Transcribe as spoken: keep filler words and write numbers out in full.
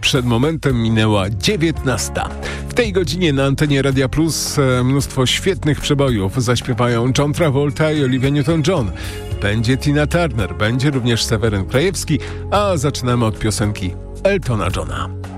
przed momentem minęła dziewiętnasta. W tej godzinie na antenie Radia Plus mnóstwo świetnych przebojów. Zaśpiewają John Travolta i Olivia Newton-John. Będzie Tina Turner, będzie również Seweryn Krajewski, a zaczynamy od piosenki Eltona Johna.